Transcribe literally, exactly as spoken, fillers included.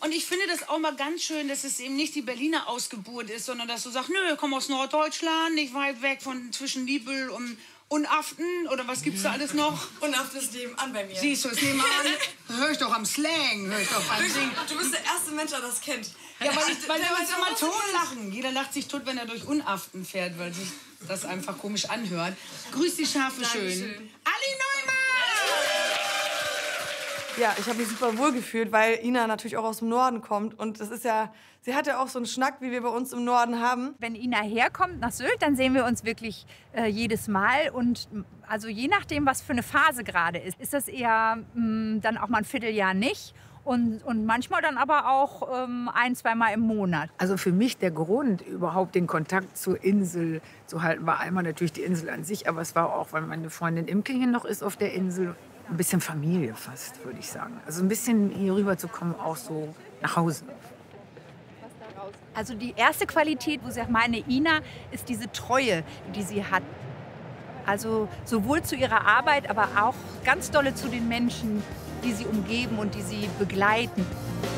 Und ich finde das auch mal ganz schön, dass es eben nicht die Berliner Ausgeburt ist, sondern dass du sagst, nö, ich komme aus Norddeutschland, nicht weit weg von zwischen Liebel und Unaften oder was gibt's da alles noch? Unaften ist nebenan bei mir. Siehst du, es nebenan. Hör ich doch am Slang, hör ich doch am Singen. Du bist der erste Mensch, der das kennt. Ja, weil, ich, weil wir uns immer tot lachen. Jeder lacht sich tot, wenn er durch Unaften fährt, weil sich das einfach komisch anhört. Grüß die Schafe schön. Ali Neumann! Ja, ich habe mich super wohl gefühlt, weil Ina natürlich auch aus dem Norden kommt. Und das ist ja, sie hat ja auch so einen Schnack, wie wir bei uns im Norden haben. Wenn Ina herkommt nach Sylt, dann sehen wir uns wirklich äh, jedes Mal. Und also je nachdem, was für eine Phase gerade ist, ist das eher mh, dann auch mal ein Vierteljahr nicht. Und, und manchmal dann aber auch ähm, ein, zweimal im Monat. Also für mich der Grund, überhaupt den Kontakt zur Insel zu halten, war einmal natürlich die Insel an sich, aber es war auch, weil meine Freundin Imke hier noch ist auf der Insel. Ein bisschen Familie fast, würde ich sagen. Also ein bisschen hier rüber zu kommen, auch so nach Hause. Also die erste Qualität, wo ich sage, meine Ina, ist diese Treue, die sie hat. Also sowohl zu ihrer Arbeit, aber auch ganz dolle zu den Menschen, die sie umgeben und die sie begleiten.